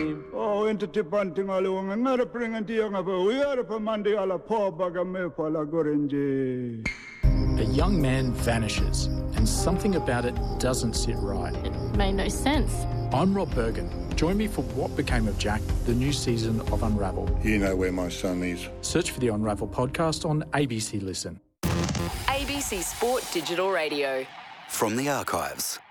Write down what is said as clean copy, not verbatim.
team. Oh, into Tipanting along and not a pring and young of a we are a Monday a la poor bag of me for la Gorinji. A young man vanishes and something about it doesn't sit right. It made no sense. I'm Rob Bergen. Join me for What Became of Jack, the new season of Unravel. You know where my son is. Search for the Unravel podcast on ABC Listen. ABC Sport Digital Radio. From the archives.